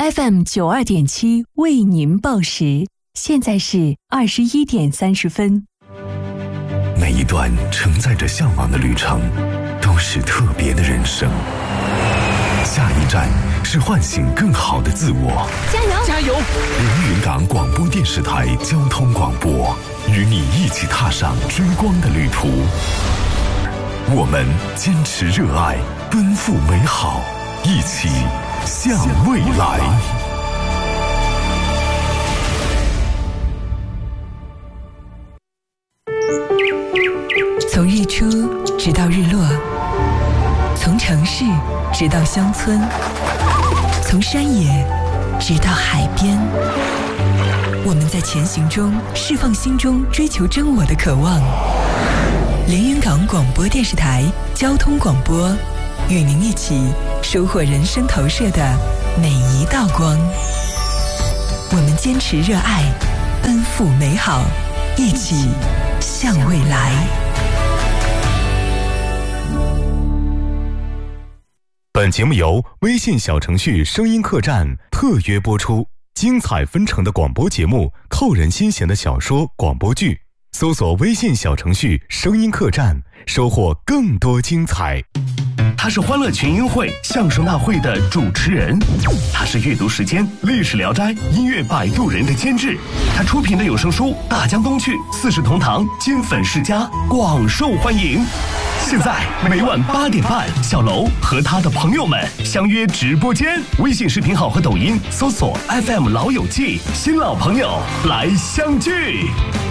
FM92.7为您报时，现在是21点30分。 每一段承载着向往的旅程，都是特别的人生。下一站是唤醒更好的自我。 加油！加油！ 连云港广播电视台交通广播，与你一起踏上追光的旅途。我们坚持热爱，奔赴美好，一起向未来。 从日出直到日落，从城市直到乡村，从山野直到海边，我们在前行中释放心中追求真我的渴望。连云港广播电视台交通广播，与您一起收获人生投射的每一道光。我们坚持热爱，奔赴美好，一起向未来。 本节目由微信小程序声音客栈特约播出，精彩纷呈的广播节目，扣人心弦的小说广播剧，搜索微信小程序声音客栈，收获更多精彩。 他是欢乐群英会相声大会的主持人，他是阅读时间历史聊斋音乐摆渡人的监制，他出品的有声书《大江东去》四世同堂金粉世家广受欢迎。现在每晚8点半，小楼和他的朋友们相约直播间，微信视频号和抖音搜索 FM 老友记，新老朋友来相聚。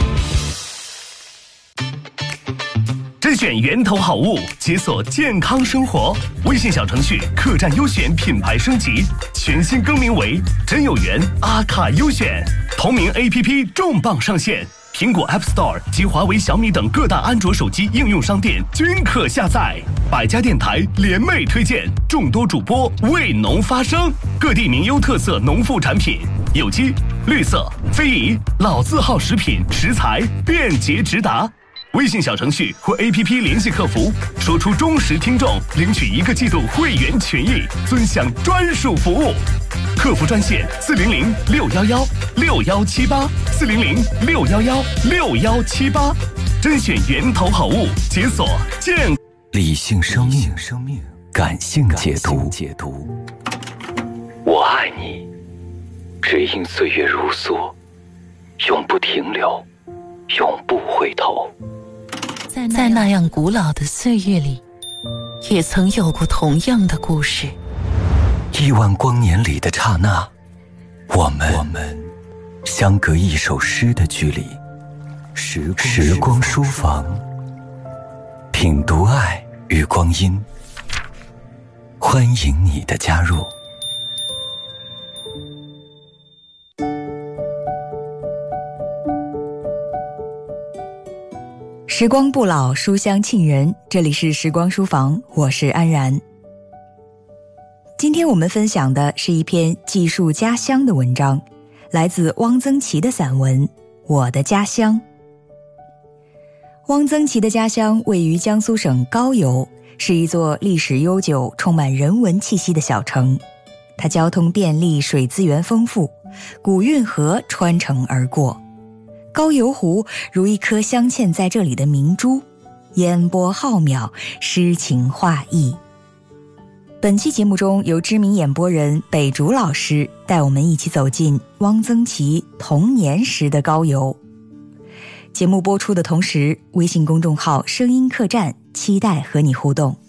甄选源头好物，解锁健康生活。微信小程序客栈优选品牌升级，全新更名为真有缘阿卡优选，同名 APP 重磅上线，苹果 App Store 及华为、小米等各大安卓手机应用商店均可下载。百家电台联袂推荐，众多主播为农发声，各地名优特色农副产品，有机、绿色、非遗、老字号食品食材便捷直达。微信小程序或 APP 联系客服，说出忠实听众，领取1个季度会员权益，尊享专属服务。客服专线400-611-6178，400-611-6178，甄选源头好物，解锁健理性生命，感性解读。我爱你，只因岁月如梭，永不停留，永不回头。 在那样古老的岁月里，也曾有过同样的故事。 亿万光年里的刹那，我们相隔一首诗的距离。时光书房，品读爱与光阴，欢迎你的加入。 时光不老，书香沁人。这里是时光书房，我是安然。今天我们分享的是一篇记述家乡的文章，来自汪曾祺的散文《我的家乡》。汪曾祺的家乡位于江苏省高邮，是一座历史悠久、充满人文气息的小城。它交通便利，水资源丰富，古运河穿城而过。高邮湖如一颗镶嵌在这里的明珠，烟波浩渺，诗情画意。本期节目中，由知名演播人北竹老师带我们一起走进汪曾祺童年时的高邮。节目播出的同时，微信公众号声音客栈期待和你互动。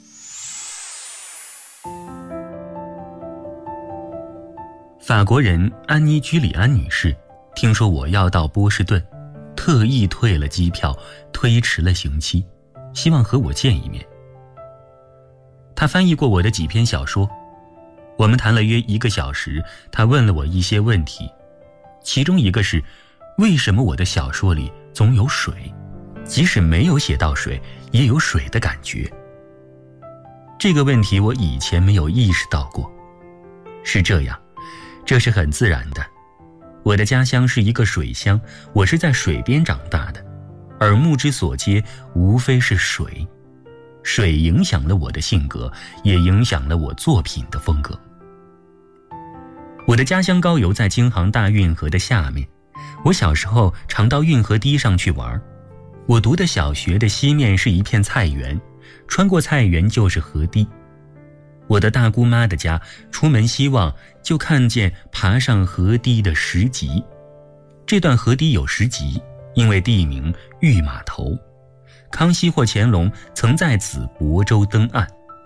法国人安妮·居里安女士听说我要到波士顿，特意退了机票，推迟了刑期，希望和我见一面。她翻译过我的几篇小说，我们谈了约1个小时。她问了我一些问题，其中一个是为什么我的小说里总有水，即使没有写到水，也有水的感觉。这个问题我以前没有意识到过。是这样，这是很自然的。我的家乡是一个水乡，我是在水边长大的，耳目之所接无非是水。水影响了我的性格，也影响了我作品的风格。 我的家乡高邮在京杭大运河的下面，我小时候常到运河堤上去玩。我读的小学的西面是一片菜园，穿过菜园就是河堤。我的大姑妈的家，出门西望就看见爬上河堤的石级。这段河堤有石级，因为地名御码头，康熙或乾隆曾在此泊舟登岸。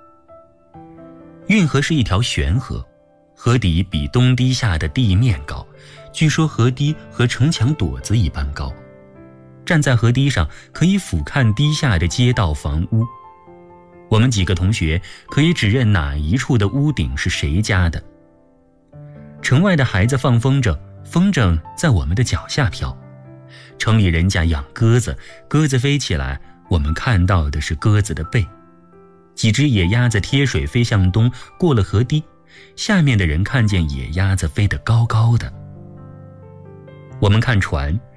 运河是一条悬河，河底比东堤下的地面高，据说河堤和城墙垛子一般高。站在河堤上可以俯瞰堤下的街道房屋，我们几个同学可以指认哪一处的屋顶是谁家的。城外的孩子放风筝，风筝在我们的脚下飘。城里人家养鸽子，鸽子飞起来，我们看到的是鸽子的背。几只野鸭子贴水飞向东，过了河堤，下面的人看见野鸭子飞得高高的。我们看船，